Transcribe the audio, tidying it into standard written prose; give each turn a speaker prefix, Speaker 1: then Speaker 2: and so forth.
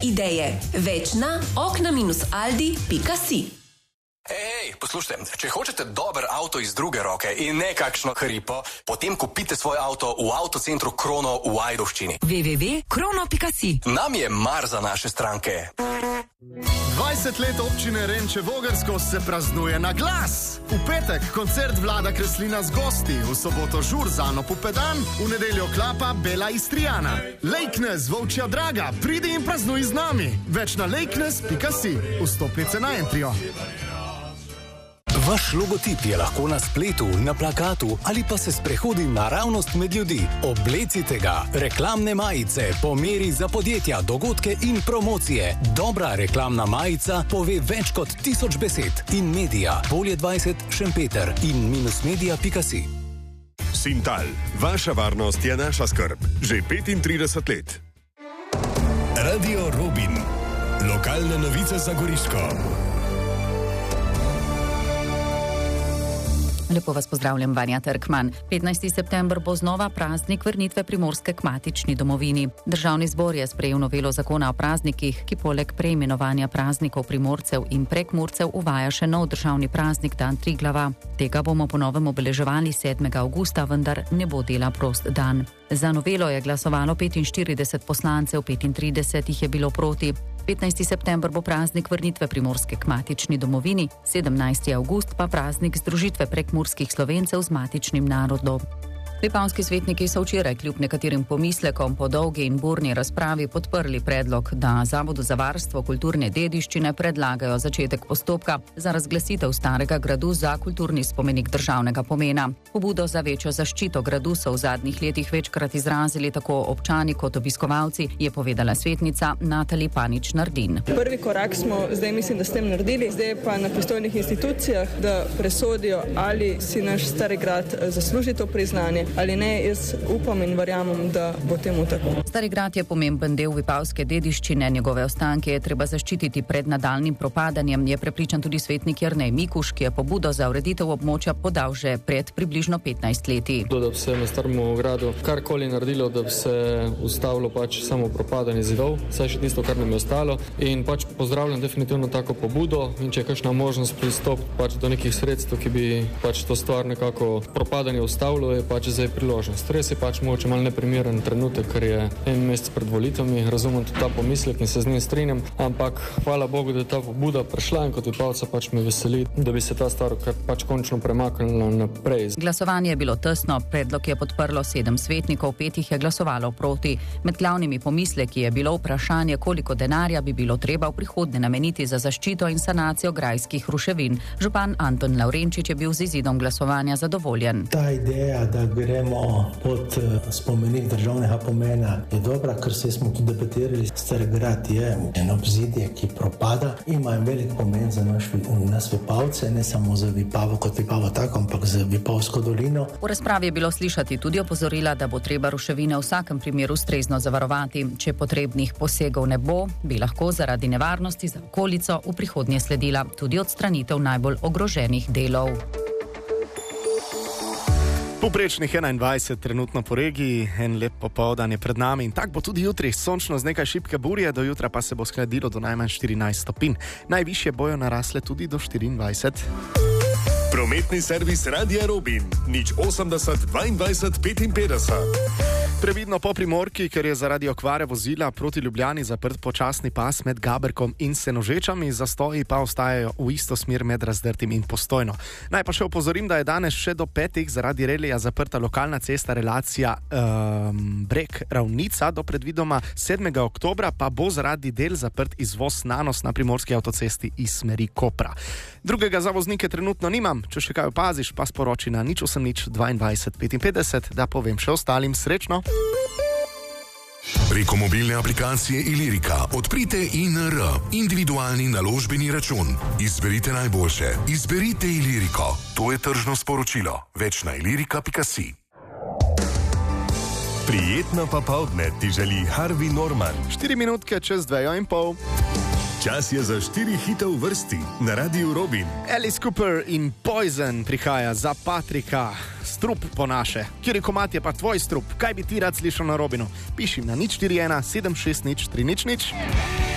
Speaker 1: ideje. Več na okna-aldi.si.
Speaker 2: Ej, poslušajte, če hočete dober avto iz druge roke in ne kakšno hripo, potem kupite svoj avto v avtocentru Krono v Ajdovščini.
Speaker 1: www.krono.si.
Speaker 2: Nam je mar za naše stranke.
Speaker 3: 20 let občine Renče Vogrsko se praznuje na glas. V petek koncert Vlada Kreslina z gosti, v soboto žur z Ano Pupedan, v nedeljo klapa Bela Istrijana. Lejknes, Volčja Draga, pridi in praznuj z nami. Več na lejknes.si. Vstopnice na Entrio.
Speaker 4: Vaš logotip je lahko na spletu, na plakatu ali pa se sprehodi naravnost med ljudi. Oblecite ga. Reklamne majice po meri za podjetja, dogodke in promocije. Dobra reklamna majica pove več kot 1000 besed. In Media, Polje 20, Šempeter in -media.si.
Speaker 5: Sintal, vaša varnost je naša skrb. Že 35 let.
Speaker 6: Radio Robin. Lokalne novice za Goriško.
Speaker 7: Lepo vas pozdravljam, Vanja Trkman. 15. september bo znova praznik vrnitve Primorske k matični domovini. Državni zbor je sprejel novelo zakona o praznikih, ki poleg preimenovanja praznikov Primorcev in Prekmurcev uvaja še nov državni praznik Dan Triglava. Tega bomo po novem obeleževali 7. avgusta, vendar ne bo dela prost dan. Za novelo je glasovalo 45 poslancev, 35 jih je bilo proti. 15. september bo praznik vrnitve Primorske k matični domovini, 17. avgust pa praznik združitve prekmurskih Slovencev z matičnim narodom. Vipavski svetniki so včeraj kljub nekaterim pomislekom po dolgi in burni razpravi podprli predlog, da Zavodu za varstvo kulturne dediščine predlagajo začetek postopka za razglasitev starega gradu za kulturni spomenik državnega pomena. Pobudo za večjo zaščito gradu so v zadnjih letih večkrat izrazili tako občani kot obiskovalci, je povedala svetnica Natalija Panič-Nardin.
Speaker 8: Prvi korak smo zdaj mislim, da s tem naredili, zdaj pa na pristojnih institucijah, da presodijo, ali si naš stari grad zasluži to priznanje ali ne. Jaz upam in verjamem, da bo temu tako.
Speaker 7: Stari grad je pomemben del vipavske dediščine, njegove ostanke je treba zaščititi pred nadaljnim propadanjem, je prepričan tudi svetnik Jernej Mikuš, ki je pobudo za ureditev območja podal že pred približno 15 leti.
Speaker 9: Da bi se na starem gradu karkoli naredilo, da bi se ustavilo samo propadanje zidov, vsaj še tisto, kar nam je ostalo, in pozdravljam definitivno tako pobudo, in če je kakšna možnost pristopiti do nekih sredstev, ki bi to stvar nekako propadanje ustavilo, je zdaj priložnost. Res je mogoče malo neprimeren trenutek, ker je en mesec pred volitvami, razumem tudi ta pomislek in se z njim strinjam, ampak hvala Bogu, da je ta pobuda prišla in kot vipavca me veseli, da bi se ta stvar končno premaknila naprej.
Speaker 7: Glasovanje je bilo tesno, predlog je podprlo 7 svetnikov, 5 jih je glasovalo proti. Med glavnimi pomisleki je bilo vprašanje, koliko denarja bi bilo treba v prihodnje nameniti za zaščito in sanacijo grajskih ruševin. Župan Anton Lavrenčič je bil z izidom glasovanja zadovoljen.
Speaker 10: Ta ideja, da gremo pod spomenik državnega pomena, je dobra, ker smo tudi debatirali. Stari grad je eno obzidje, ki propada, ima velik pomen za nas Vipavce, ne samo za Vipavo kot Vipavo tako, ampak za Vipavsko dolino.
Speaker 7: V razpravi je bilo slišati tudi opozorila, da bo treba ruševine v vsakem primeru ustrezno zavarovati. Če potrebnih posegov ne bo, bi lahko zaradi nevarnosti za okolico v prihodnje sledila tudi odstranitev najbolj ogroženih delov.
Speaker 3: Poprečnih 21 trenutno po regiji, en lep popoldan je pred nami in tak bo tudi jutri, sončno z nekaj šibke burje, do jutra pa se bo skladilo do najmanj 14 stopinj. Najvišje bojo narasle tudi do 24.
Speaker 5: Prometni servis Radia Robin, 080 22 55.
Speaker 3: Previdno po Primorki, ker je zaradi okvare vozila proti Ljubljani zaprt počasni pas med Gaberkom in Senožečami, zastoji pa ostajajo v isto smer med Razdrtim in Postojno. Naj pa še opozorim, da je danes še do 5 zaradi relija zaprta lokalna cesta relacija Breg-Ravnica, do predvidoma 7. oktobra pa bo zaradi del zaprt izvoz Nanos na primorski avtocesti iz smeri Kopra. Drugega za voznike trenutno nimam, če še kaj opaziš, pa sporoči na 080 22 55, da povem še ostalim. Srečno!
Speaker 6: Preko mobilne aplikacije Ilirika odprite INR, individualni naložbeni račun. Izberite najboljše. Izberite Iliriko. To je tržno sporočilo. Več na ilirika.si.
Speaker 5: Prijetno popoldne ti želi Harvey Norman.
Speaker 3: 4 minutke čez 2:30.
Speaker 5: Čas je za 4 hite v vrsti na Radiu Robin.
Speaker 3: Alice Cooper in Poison prihaja za Patrika. Strup po naše. Kjeri komad je pa tvoj strup? Kaj bi ti rad slišal na Robinu? Piši na 041 760 300.